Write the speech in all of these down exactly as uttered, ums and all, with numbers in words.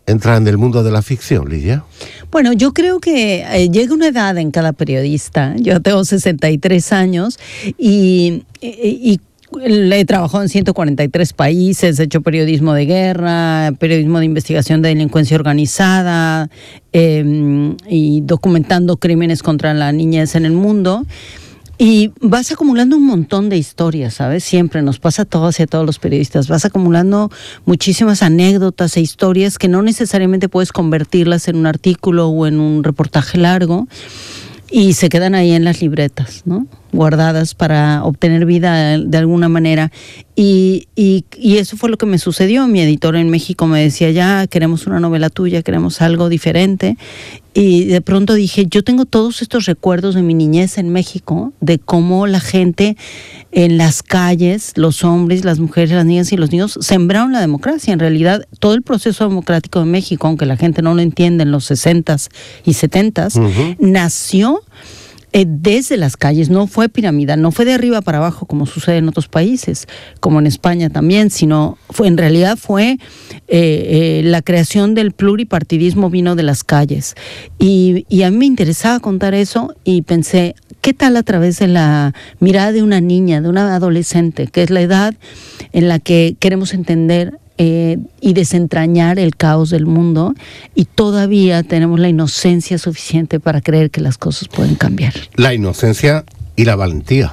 entra en el mundo de la ficción, Lidia? Bueno, yo creo que eh, llega una edad en cada periodista. Yo tengo sesenta y tres años y, y, y he trabajado en ciento cuarenta y tres países, he hecho periodismo de guerra, periodismo de investigación de delincuencia organizada eh, y documentando crímenes contra la niñez en el mundo. Y vas acumulando un montón de historias, ¿sabes? Siempre nos pasa a todos y a todos los periodistas. Vas acumulando muchísimas anécdotas e historias que no necesariamente puedes convertirlas en un artículo o en un reportaje largo y se quedan ahí en las libretas, ¿no? Guardadas para obtener vida de alguna manera. Y, y, y eso fue lo que me sucedió. Mi editor en México me decía, ya queremos una novela tuya, queremos algo diferente. Y de pronto dije, yo tengo todos estos recuerdos de mi niñez en México, de cómo la gente en las calles, los hombres, las mujeres, las niñas y los niños sembraron la democracia. En realidad, todo el proceso democrático de México, aunque la gente no lo entiende en los sesentas y setentas, uh-huh. nació Eh, desde las calles, no fue piramidal, no fue de arriba para abajo como sucede en otros países, como en España también, sino fue, en realidad fue eh, eh, la creación del pluripartidismo vino de las calles. Y, y a mí me interesaba contar eso y pensé, ¿qué tal a través de la mirada de una niña, de una adolescente, que es la edad en la que queremos entender Eh, y desentrañar el caos del mundo, y todavía tenemos la inocencia suficiente para creer que las cosas pueden cambiar? La inocencia y la valentía.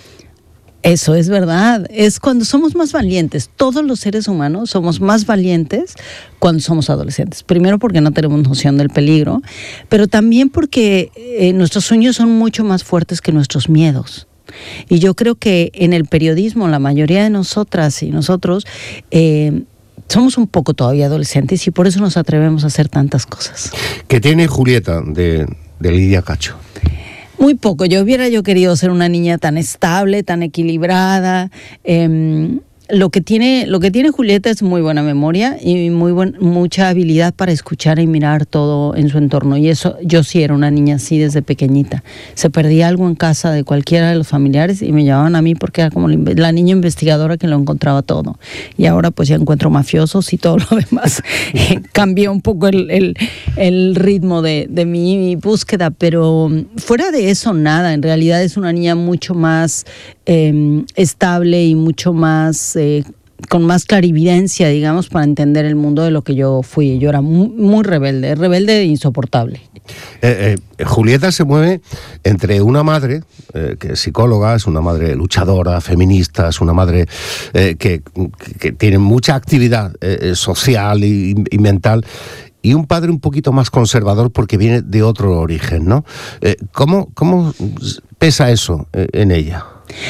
Eso es verdad, es cuando somos más valientes. Todos los seres humanos somos más valientes cuando somos adolescentes. Primero porque no tenemos noción del peligro, pero también porque eh, nuestros sueños son mucho más fuertes que nuestros miedos. Y yo creo que en el periodismo la mayoría de nosotras y nosotros eh, somos un poco todavía adolescentes y por eso nos atrevemos a hacer tantas cosas. ¿Qué tiene Julieta de, de Lidia Cacho? Muy poco. Yo hubiera yo querido ser una niña tan estable, tan equilibrada. Eh, Lo que tiene, lo que tiene Julieta es muy buena memoria y muy buen, mucha habilidad para escuchar y mirar todo en su entorno. Y eso, yo sí era una niña así desde pequeñita. Se perdía algo en casa de cualquiera de los familiares y me llamaban a mí porque era como la niña investigadora que lo encontraba todo. Y ahora pues ya encuentro mafiosos y todo lo demás. Cambió un poco el, el, el ritmo de, de mi búsqueda, pero fuera de eso nada. En realidad es una niña mucho más eh, estable y mucho más Eh, con más clarividencia, digamos, para entender el mundo de lo que yo fui. Yo era muy, muy rebelde, rebelde e insoportable. Eh, eh, Julieta se mueve entre una madre, eh, que es psicóloga, es una madre luchadora, feminista, es una madre eh, que, que tiene mucha actividad eh, social y, y mental, y un padre un poquito más conservador porque viene de otro origen, ¿no? Eh, ¿cómo, ¿Cómo pesa eso eh, en ella?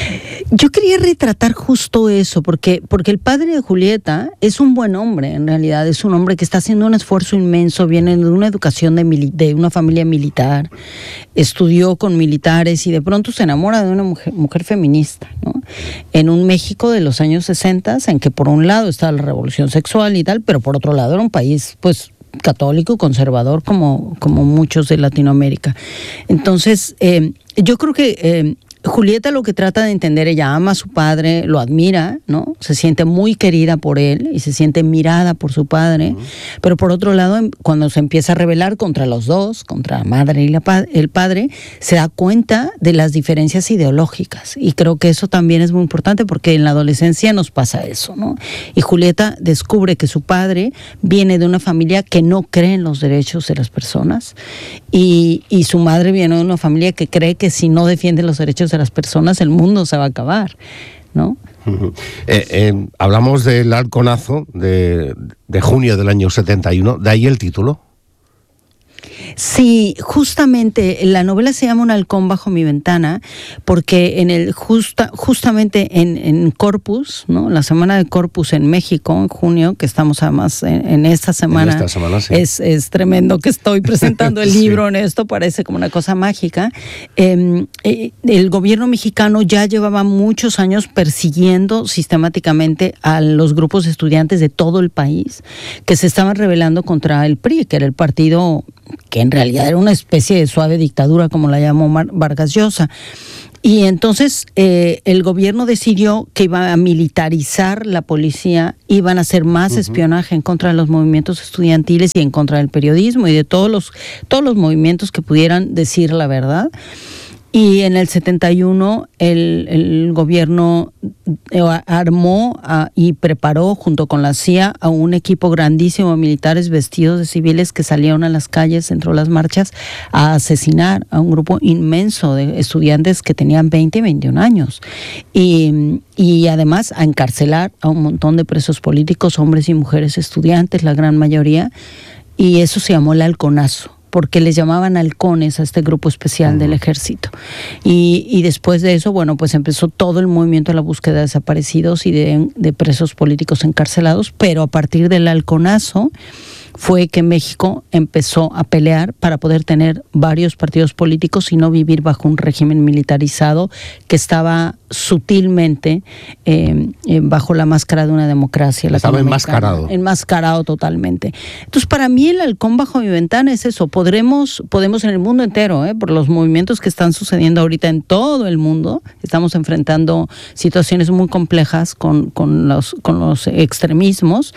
Yo quería retratar justo eso, porque, porque el padre de Julieta es un buen hombre, en realidad, es un hombre que está haciendo un esfuerzo inmenso, viene de una educación de, mili- de una familia militar, estudió con militares y de pronto se enamora de una mujer, mujer feminista, ¿no? En un México de los años sesenta, en que por un lado estaba la revolución sexual y tal, pero por otro lado era un país, pues, católico, conservador, como, como muchos de Latinoamérica. Entonces, eh, yo creo que eh, Julieta lo que trata de entender, ella ama a su padre, lo admira, ¿no? Se siente muy querida por él y se siente mirada por su padre, uh-huh. Pero por otro lado, cuando se empieza a rebelar contra los dos, contra la madre y la pa- el padre, se da cuenta de las diferencias ideológicas, y creo que eso también es muy importante porque en la adolescencia nos pasa eso, ¿no? Y Julieta descubre que su padre viene de una familia que no cree en los derechos de las personas y, y su madre viene de una familia que cree que si no defiende los derechos de las personas, el mundo se va a acabar, ¿no? Uh-huh. Eh, eh, hablamos del halconazo de, de junio del año setenta y uno, de ahí el título. Sí, justamente la novela se llama Un halcón bajo mi ventana porque en el justa, justamente en, en Corpus, ¿no? La semana de Corpus en México, en junio, que estamos además en, en esta semana, en esta semana sí. es, es tremendo que estoy presentando el libro sí. En esto, parece como una cosa mágica. Eh, eh, el gobierno mexicano ya llevaba muchos años persiguiendo sistemáticamente a los grupos de estudiantes de todo el país que se estaban rebelando contra el P R I, que era el partido que en realidad era una especie de suave dictadura, como la llamó Mar- Vargas Llosa. Y entonces eh, el gobierno decidió que iba a militarizar la policía, iban a hacer más uh-huh. espionaje en contra de los movimientos estudiantiles y en contra del periodismo y de todos los, todos los movimientos que pudieran decir la verdad. Y en el setenta y uno el, el gobierno armó a, y preparó junto con la C I A a un equipo grandísimo de militares vestidos de civiles que salieron a las calles dentro de las marchas a asesinar a un grupo inmenso de estudiantes que tenían veinte y veintiún años. Y, y además a encarcelar a un montón de presos políticos, hombres y mujeres estudiantes, la gran mayoría. Y eso se llamó el halconazo, porque les llamaban halcones a este grupo especial uh-huh. del ejército. Y, y después de eso, bueno, pues empezó todo el movimiento de la búsqueda de desaparecidos y de, de presos políticos encarcelados, pero a partir del halconazo fue que México empezó a pelear para poder tener varios partidos políticos y no vivir bajo un régimen militarizado que estaba sutilmente eh, eh, bajo la máscara de una democracia. Estaba enmascarado. Enmascarado totalmente. Entonces, para mí el halcón bajo mi ventana es eso. Podremos, podemos en el mundo entero, eh, por los movimientos que están sucediendo ahorita en todo el mundo, estamos enfrentando situaciones muy complejas con, con, los, con los extremismos.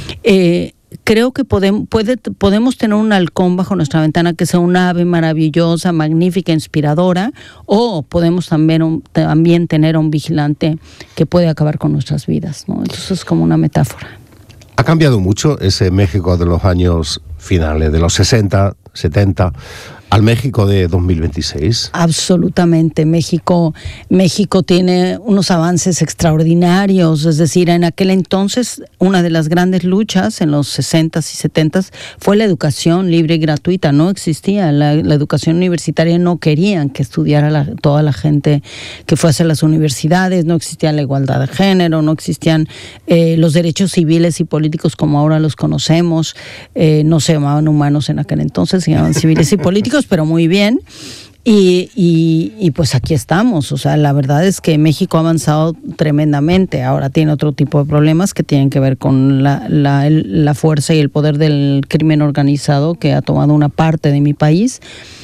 Eh, Creo que podemos, puede, podemos tener un halcón bajo nuestra ventana que sea un ave maravillosa, magnífica, inspiradora, o podemos también, un, también tener un vigilante que puede acabar con nuestras vidas, ¿no? Entonces es como una metáfora. ¿Ha cambiado mucho ese México de los años finales, de los sesenta, setenta, al México de dos mil veintiséis? Absolutamente. México, México tiene unos avances extraordinarios. Es decir, en aquel entonces una de las grandes luchas en los sesentas y setentas fue la educación libre y gratuita. No existía. La, la educación universitaria no querían que estudiara la, toda la gente que fuese a las universidades. No existía la igualdad de género, no existían eh, los derechos civiles y políticos como ahora los conocemos. Eh, no se llamaban humanos en aquel entonces, se llamaban civiles y políticos, pero muy bien. Y, y, y pues aquí estamos. O sea, la verdad es que México ha avanzado tremendamente. Ahora tiene otro tipo de problemas que tienen que ver con la, la, el, la fuerza y el poder del crimen organizado que ha tomado una parte de mi país.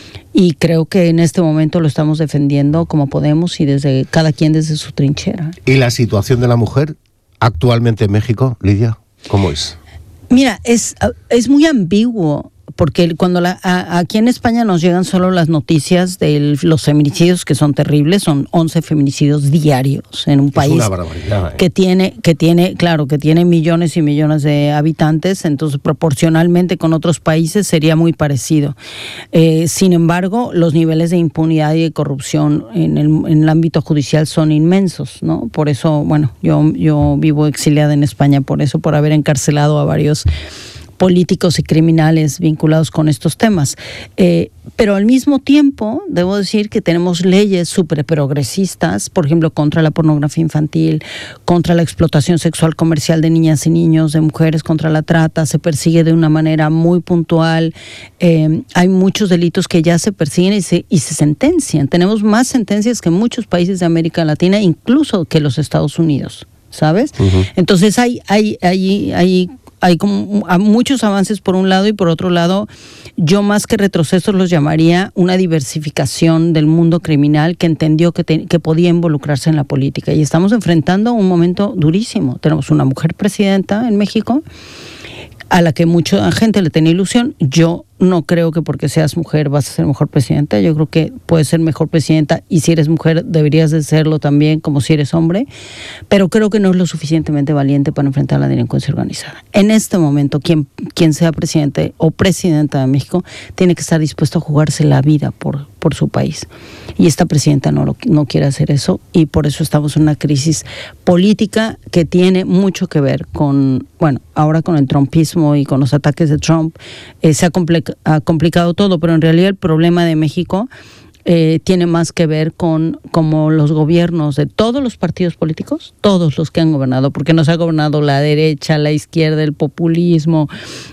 Y creo que en este momento lo estamos defendiendo como podemos y desde cada quien desde su trinchera. ¿Y la situación de la mujer actualmente en México, Lidia, cómo es? Mira, es, es muy ambiguo. Porque cuando la, a, aquí en España nos llegan solo las noticias de los feminicidios, que son terribles, son once feminicidios diarios en un es país una barbaridad, ¿eh? que tiene, que tiene, claro, que tiene millones y millones de habitantes, entonces proporcionalmente con otros países sería muy parecido. Eh, sin embargo, los niveles de impunidad y de corrupción en el, en el ámbito judicial son inmensos, ¿no? Por eso, bueno, yo, yo vivo exiliada en España por eso, por haber encarcelado a varios políticos y criminales vinculados con estos temas. Eh, pero al mismo tiempo, debo decir que tenemos leyes súper progresistas, por ejemplo, contra la pornografía infantil, contra la explotación sexual comercial de niñas y niños, de mujeres, contra la trata, se persigue de una manera muy puntual. Eh, hay muchos delitos que ya se persiguen y se, y se sentencian. Tenemos más sentencias que muchos países de América Latina, incluso que los Estados Unidos, ¿sabes? Uh-huh. Entonces hay, hay, hay, hay Hay como muchos avances por un lado y por otro lado, yo más que retrocesos los llamaría una diversificación del mundo criminal que entendió que, te, que podía involucrarse en la política. Y estamos enfrentando un momento durísimo. Tenemos una mujer presidenta en México a la que mucha gente le tenía ilusión. Yo no creo que porque seas mujer vas a ser mejor presidenta. Yo creo que puedes ser mejor presidenta y si eres mujer deberías de serlo también como si eres hombre, pero creo que no es lo suficientemente valiente para enfrentar la delincuencia organizada. En este momento, quien, quien sea presidente o presidenta de México tiene que estar dispuesto a jugarse la vida por, por su país. Y esta presidenta no, lo, no quiere hacer eso y por eso estamos en una crisis política que tiene mucho que ver con, bueno, ahora con el trumpismo y con los ataques de Trump. Eh, se ha complicado ha complicado todo, pero en realidad el problema de México eh, tiene más que ver con como los gobiernos de todos los partidos políticos, todos los que han gobernado, porque nos ha gobernado la derecha, la izquierda, el populismo,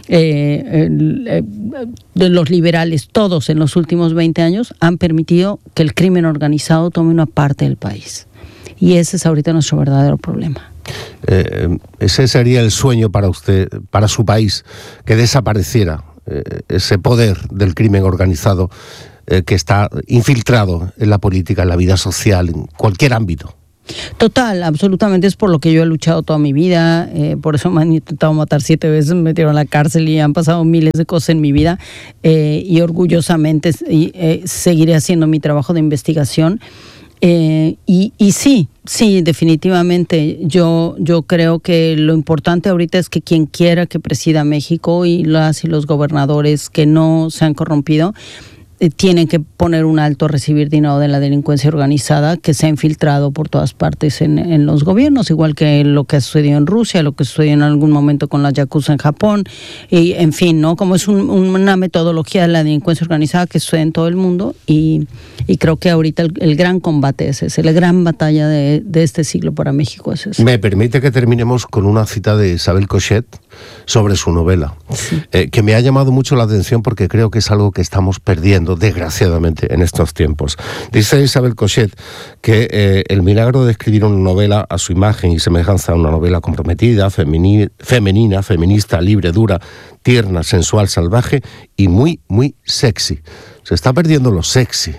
eh, el, eh, de los liberales, todos en los últimos veinte años han permitido que el crimen organizado tome una parte del país. Y ese es ahorita nuestro verdadero problema. Eh, ese sería el sueño para usted, para su país, que desapareciera ese poder del crimen organizado eh, que está infiltrado en la política, en la vida social, en cualquier ámbito. Total, absolutamente, es por lo que yo he luchado toda mi vida, eh, por eso me han intentado matar siete veces, me metieron a la cárcel y han pasado miles de cosas en mi vida, eh, y orgullosamente eh, seguiré haciendo mi trabajo de investigación. Eh, y, y sí, sí, definitivamente, yo, yo creo que lo importante ahorita es que quien quiera que presida México y las y los gobernadores que no se han corrompido, tienen que poner un alto a recibir dinero de la delincuencia organizada que se ha infiltrado por todas partes en, en los gobiernos, igual que lo que ha sucedido en Rusia, lo que sucedió en algún momento con las yakuza en Japón, y en fin, ¿no? Como es un, una metodología de la delincuencia organizada que sucede en todo el mundo, y, y creo que ahorita el, el gran combate es ese, la gran batalla de, de este siglo para México es eso. Me permite que terminemos con una cita de Isabel Cochet sobre su novela, sí. eh, que me ha llamado mucho la atención porque creo que es algo que estamos perdiendo, desgraciadamente, en estos tiempos. Dice Isabel Cochet que eh, el milagro de escribir una novela a su imagen y semejanza a una novela comprometida, femini- femenina, feminista, libre, dura, tierna, sensual, salvaje y muy, muy sexy. Se está perdiendo lo sexy.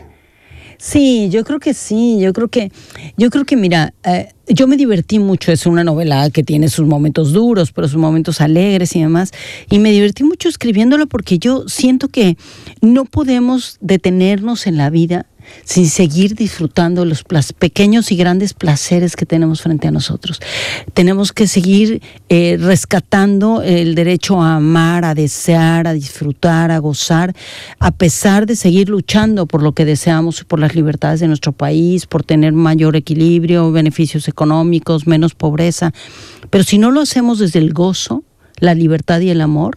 Sí, yo creo que sí, yo creo que, yo creo que mira, eh, yo me divertí mucho, es una novela que tiene sus momentos duros, pero sus momentos alegres y demás, y me divertí mucho escribiéndolo porque yo siento que no podemos detenernos en la vida sin seguir disfrutando los pequeños y grandes placeres que tenemos frente a nosotros. Tenemos que seguir eh, rescatando el derecho a amar, a desear, a disfrutar, a gozar, a pesar de seguir luchando por lo que deseamos, por las libertades de nuestro país, por tener mayor equilibrio, beneficios económicos, menos pobreza. Pero si no lo hacemos desde el gozo, la libertad y el amor,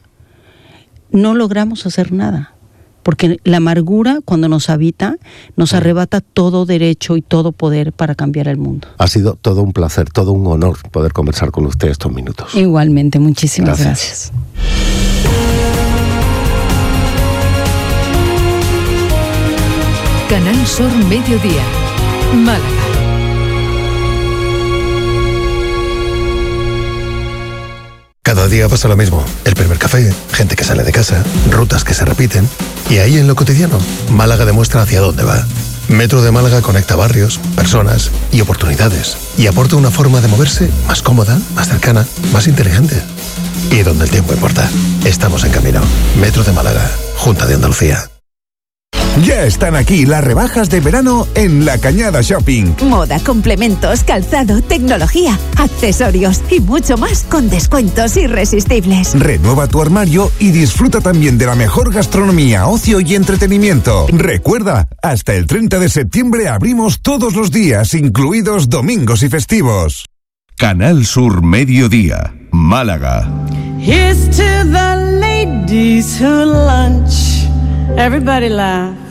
no logramos hacer nada. Porque la amargura, cuando nos habita, nos arrebata todo derecho y todo poder para cambiar el mundo. Ha sido todo un placer, todo un honor poder conversar con usted estos minutos. Igualmente, muchísimas gracias. gracias. Canal Sur Mediodía, Málaga. Cada día pasa lo mismo. El primer café, gente que sale de casa, rutas que se repiten. Y ahí en lo cotidiano, Málaga demuestra hacia dónde va. Metro de Málaga conecta barrios, personas y oportunidades. Y aporta una forma de moverse más cómoda, más cercana, más inteligente. Y donde el tiempo importa. Estamos en camino. Metro de Málaga, Junta de Andalucía. Ya están aquí las rebajas de verano en La Cañada Shopping. Moda, complementos, calzado, tecnología, accesorios y mucho más con descuentos irresistibles. Renueva tu armario y disfruta también de la mejor gastronomía, ocio y entretenimiento. Recuerda, hasta el treinta de septiembre abrimos todos los días, incluidos domingos y festivos. Canal Sur Mediodía, Málaga. Here's to the ladies who lunch. Everybody laugh.